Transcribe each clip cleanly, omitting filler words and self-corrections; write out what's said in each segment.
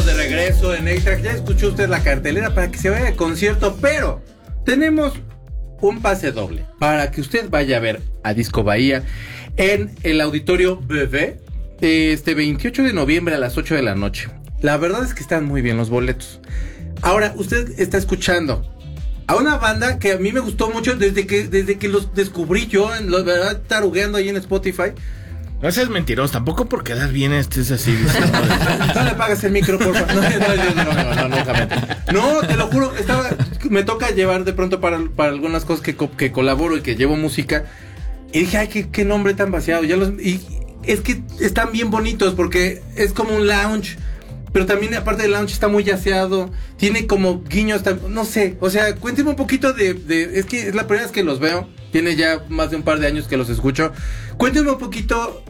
estamos de regreso en Extra. Ya escuchó usted la cartelera para que se vaya de concierto, pero tenemos un pase doble para que usted vaya a ver a Disco Bahía en el Auditorio BB este 28 de noviembre a las 8 de la noche. La verdad es que están muy bien los boletos. Ahora, usted está escuchando a una banda que a mí me gustó mucho desde que los descubrí yo, la verdad, tarugueando ahí en Spotify. No seas mentiroso, tampoco por quedar bien estés así. No le pagas el micro, por favor. No, te lo juro, me toca llevar de pronto para algunas cosas que colaboro y que llevo música. Y dije, ay, qué nombre tan vaciado. Y es que están bien bonitos porque es como un lounge. Pero también, aparte del lounge, está muy yaceado. Tiene como guiños, no sé. O sea, cuénteme un poquito es que es la primera vez que los veo. Tiene ya más de un par de años que los escucho. Cuénteme un poquito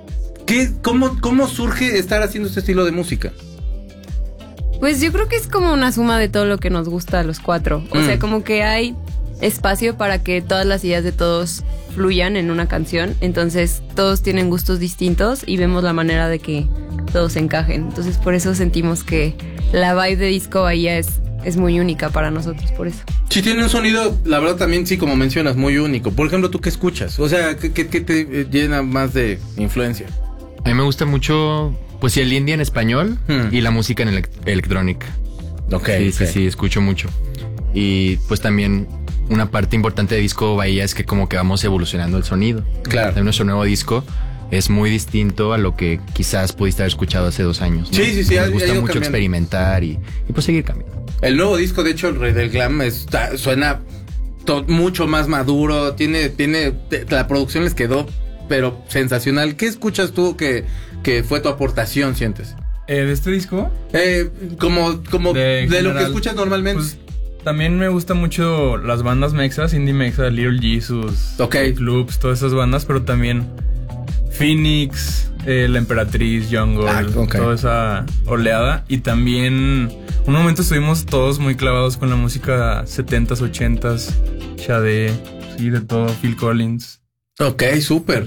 cómo surge estar haciendo este estilo de música. Pues yo creo que es como una suma de todo lo que nos gusta a los cuatro. O sea, como que hay espacio para que todas las ideas de todos fluyan en una canción. Entonces todos tienen gustos distintos y vemos la manera de que todos encajen. Entonces por eso sentimos que la vibe de Disco Bahía es muy única para nosotros, por eso. Sí, tiene un sonido, la verdad también, sí, como mencionas, muy único. Por ejemplo, ¿tú qué escuchas? O sea, ¿qué te llena más de influencia? A mí me gusta mucho, pues sí, el indie en español y la música en electrónica. Sí, escucho mucho. Y pues también una parte importante de Disco Bahía es que como que vamos evolucionando el sonido. Claro. De nuestro nuevo disco es muy distinto a lo que quizás pudiste haber escuchado hace 2 años, ¿no? Sí. Nos gusta mucho experimentar y pues seguir cambiando. El nuevo disco, de hecho, el Rey del Glam, suena mucho más maduro. La producción les quedó, pero sensacional. ¿Qué escuchas tú que fue tu aportación, sientes? ¿De este disco? Como de lo que escuchas normalmente. Pues, también me gusta mucho las bandas mexas, Indie Mexa, Little Jesus, Clubs, todas esas bandas, pero también Phoenix, La Emperatriz, Jungle, toda esa oleada. Y también un momento estuvimos todos muy clavados con la música 70s, 80s, Sade, sí, de todo, Phil Collins. Ok, súper.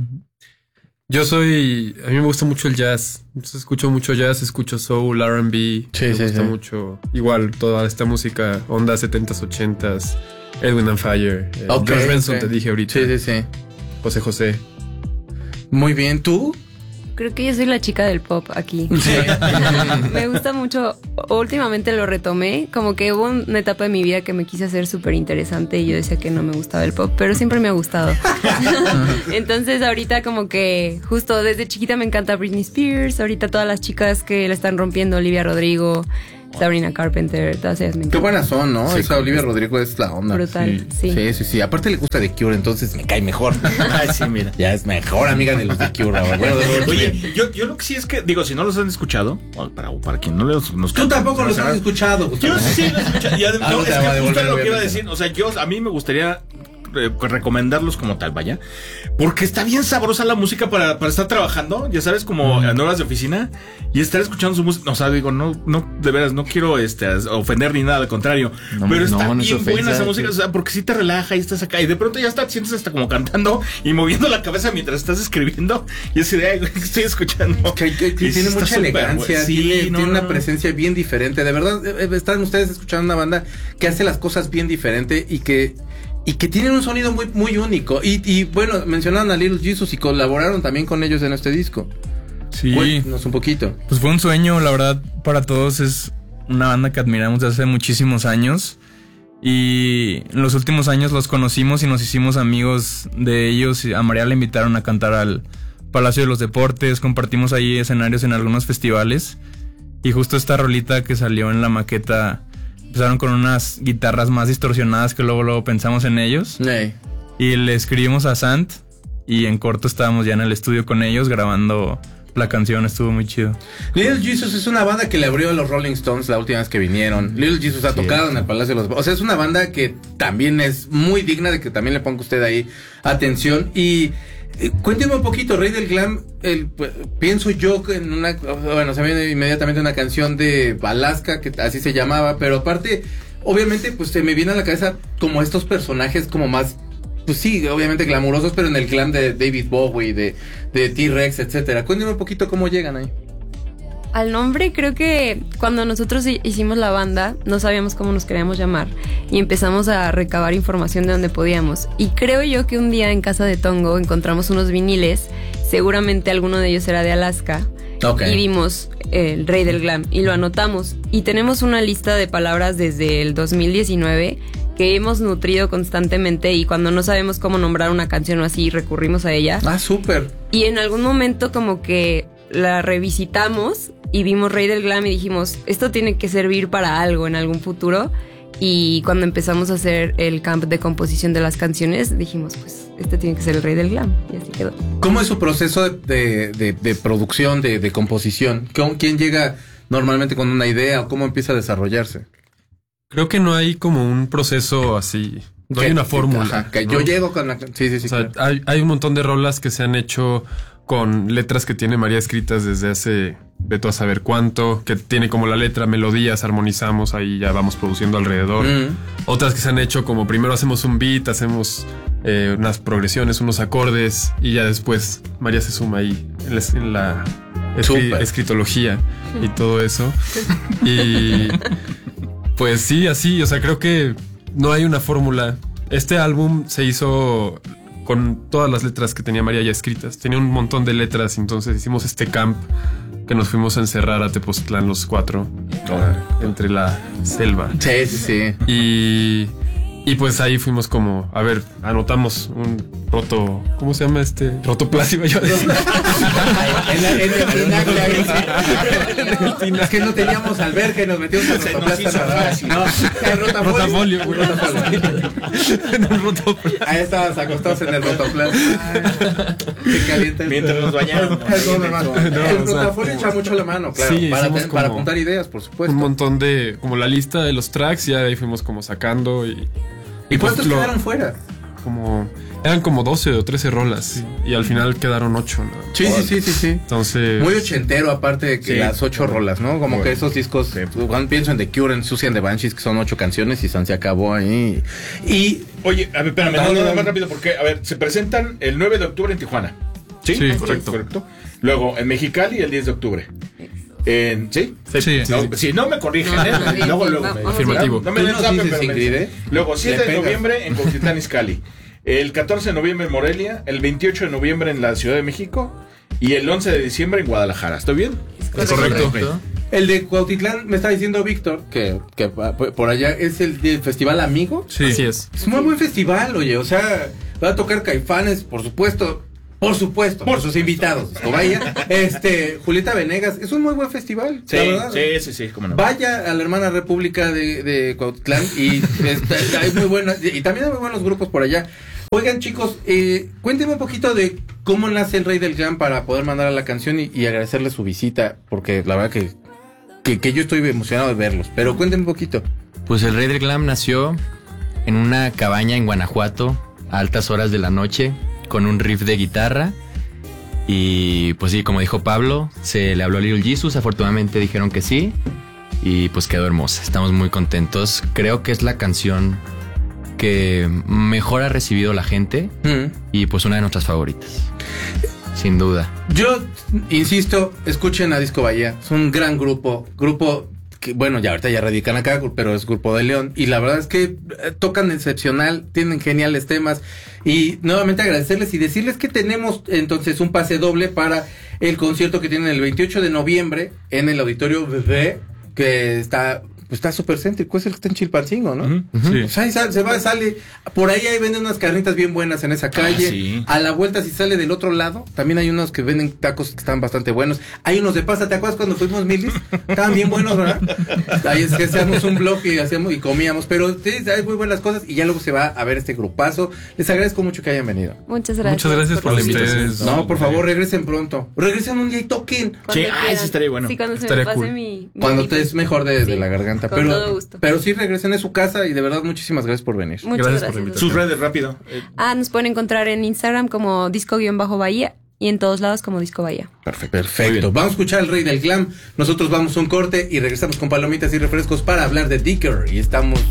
A mí me gusta mucho el jazz. Entonces escucho mucho jazz, escucho soul, R&B. Me gusta mucho. Igual toda esta música, onda 70s, 80s, Edwin and Fire. George Benson, te dije ahorita. Sí. José. Muy bien, ¿tú? Creo que yo soy la chica del pop aquí. Sí. Me gusta mucho. Últimamente lo retomé. Como que hubo una etapa de mi vida que me quise hacer súper interesante y yo decía que no me gustaba el pop, pero siempre me ha gustado. Entonces ahorita como que justo desde chiquita me encanta Britney Spears. Ahorita todas las chicas que la están rompiendo, Olivia Rodrigo, Sabrina Carpenter, todas ellas me encantan. Qué buenas son, ¿no? Sí, Esa Olivia Rodrigo es la onda. Brutal, sí. Aparte le gusta The Cure, entonces me cae mejor. Ay, sí, mira. Ya es mejor amiga de los The Cure ahora. Bueno, oye, yo lo que sí es que, digo, si no los han escuchado, para quien no nos tú tampoco los has escuchado, Gustavo. Yo sí los he escuchado. Y además, es que justo lo que iba a decir, o sea, a mí me gustaría recomendarlos como tal, vaya, porque está bien sabrosa la música para estar trabajando, ya sabes, como en horas de oficina y estar escuchando su música. O sea, digo, no, de veras, no quiero ofender ni nada, al contrario, pero está bien buena esa música, o sea, porque sí te relaja y estás acá y de pronto ya te sientes hasta como cantando y moviendo la cabeza mientras estás escribiendo y así de, estoy escuchando. Que tiene mucha elegancia, tiene una presencia bien diferente, de verdad. Están ustedes escuchando una banda que hace las cosas bien diferente y que tienen un sonido muy, muy único. Y bueno, mencionaron a Little Jesus y colaboraron también con ellos en este disco. Sí. Cuéntanos un poquito. Pues fue un sueño, la verdad, para todos. Es una banda que admiramos desde hace muchísimos años. Y en los últimos años los conocimos y nos hicimos amigos de ellos. A María la invitaron a cantar al Palacio de los Deportes. Compartimos ahí escenarios en algunos festivales. Y justo esta rolita que salió en la maqueta, empezaron con unas guitarras más distorsionadas que luego pensamos en ellos. Y le escribimos a Sant y en corto estábamos ya en el estudio con ellos grabando la canción. Estuvo muy chido. Little Jesus es una banda que le abrió a los Rolling Stones la última vez que vinieron. Little Jesus ha tocado en el Palacio de los... O sea, es una banda que también es muy digna de que también le ponga usted ahí atención. Y cuénteme un poquito, Rey del Glam. Pienso yo que en una... Bueno, se me viene inmediatamente una canción de Alaska, que así se llamaba, pero aparte, obviamente, pues se me viene a la cabeza como estos personajes como más... Pues sí, obviamente glamurosos, pero en el glam de David Bowie, de T-Rex, etcétera. Cuénteme un poquito cómo llegan ahí. Al nombre, creo que cuando nosotros hicimos la banda, no sabíamos cómo nos queríamos llamar y empezamos a recabar información de donde podíamos. Y creo yo que un día en casa de Tongo encontramos unos viniles, seguramente alguno de ellos era de Alaska, y vimos El Rey del Glam y lo anotamos. Y tenemos una lista de palabras desde el 2019 que hemos nutrido constantemente y cuando no sabemos cómo nombrar una canción o así, recurrimos a ella. Ah, súper. Y en algún momento como que la revisitamos y vimos Rey del Glam y dijimos, esto tiene que servir para algo en algún futuro. Y cuando empezamos a hacer el camp de composición de las canciones, dijimos, pues, este tiene que ser el Rey del Glam. Y así quedó. ¿Cómo es su proceso de producción, de composición? ¿Quién llega normalmente con una idea o cómo empieza a desarrollarse? Creo que no hay como un proceso así. No hay una fórmula. Ajá, que ¿no? yo llego con la... Sí. O sea, hay un montón de rolas que se han hecho con letras que tiene María escritas desde hace de todo a saber cuánto, que tiene como la letra, melodías, armonizamos, ahí ya vamos produciendo alrededor. Otras que se han hecho como primero hacemos un beat, hacemos unas progresiones, unos acordes y ya después María se suma ahí en la escritología y todo eso. Y pues sí, así, o sea, creo que no hay una fórmula. Este álbum se hizo con todas las letras que tenía María ya escritas. Tenía un montón de letras, entonces hicimos este camp que nos fuimos a encerrar a Tepoztlán los 4 entre la selva. Sí. Y pues ahí fuimos como, a ver, anotamos un roto, ¿cómo se llama este? Rotoplasma, yo decía. Es que no teníamos alberca y nos metimos a rotoplasma. Rotafolio. Ahí estabas acostados en el rotoplasma. Qué caliente. Mientras nos bañamos. El rotafolio echa mucho la mano, claro. Sí, para apuntar ideas, por supuesto. Un montón de, como la lista de los tracks, ya ahí fuimos como sacando ¿Y cuántos quedaron fuera? Eran como 12 o 13 rolas y al final quedaron 8. ¿no? Sí. Entonces... Muy ochentero, aparte de que las 8 rolas, ¿no? Como que esos discos, cuando pienso en The Cure, en Susie and the Banshees, que son 8 canciones y se acabó ahí. Y... Oye, a ver, espérame, no, más rápido, porque, a ver, se presentan el 9 de octubre en Tijuana. Sí, correcto. Luego, en Mexicali el 10 de octubre. ¿Sí? Si no me corrigen, luego afirmativo. No me den zape, Luego, 7 de noviembre en Cuautitlán Izcalli. El 14 de noviembre en Morelia. El 28 de noviembre en la Ciudad de México. Y el 11 de diciembre en Guadalajara. ¿Estoy bien? Es correcto. El de Cuautitlán, me está diciendo Víctor, que por allá es el Festival Amigo. Sí, así es. Es un muy buen festival, oye. O sea, va a tocar Caifanes, por supuesto, por sus invitados. O vaya, Julieta Venegas, es un muy buen festival. Sí, cómo no. Vaya a la hermana república de Cuautitlán y hay muy buenas, y también hay muy buenos grupos por allá. Oigan, chicos, cuéntenme un poquito de cómo nace el Rey del Glam para poder mandar a la canción y agradecerle su visita, porque la verdad que yo estoy emocionado de verlos, pero cuéntenme un poquito. Pues el Rey del Glam nació en una cabaña en Guanajuato a altas horas de la noche, con un riff de guitarra. Y pues sí, como dijo Pablo, se le habló a Little Jesus, afortunadamente dijeron que sí. Y pues quedó hermosa, estamos muy contentos. Creo que es la canción que mejor ha recibido la gente. Y pues una de nuestras favoritas, sin duda. Yo insisto, escuchen a Disco Bahía, es un gran grupo que, bueno, ya ahorita ya radican acá, pero es Grupo de León, y la verdad es que tocan excepcional, tienen geniales temas, y nuevamente agradecerles y decirles que tenemos entonces un pase doble para el concierto que tienen el 28 de noviembre en el Auditorio Bebé, que está súper céntrico, es el que está en Chilpancingo, ¿no? Sí. O sea, sale, por ahí venden unas carnitas bien buenas en esa calle. Sí. A la vuelta, si sale del otro lado, también hay unos que venden tacos que están bastante buenos. Hay unos de pasta, ¿te acuerdas cuando fuimos Milis? Estaban bien buenos, ¿verdad? Ahí es que hacíamos un blog y comíamos, pero sí, hay muy buenas cosas y ya luego se va a ver este grupazo. Les agradezco mucho que hayan venido. Muchas gracias. Muchas gracias por la invitación. No, por favor, regresen pronto. Regresen un día y toquen. Sí, sí estaría bueno. Sí, cuando se Estaría me pase cool. Cuando te es mejor de la garganta. Con todo gusto. Pero sí regresen a su casa y de verdad muchísimas gracias por venir. Muchas gracias por la invitación. Sus redes, rápido. Nos pueden encontrar en Instagram como disco-bahía y en todos lados como Disco Bahía. Perfecto. Vamos a escuchar el Rey del Glam. Nosotros vamos a un corte y regresamos con palomitas y refrescos para hablar de Dicker. Y estamos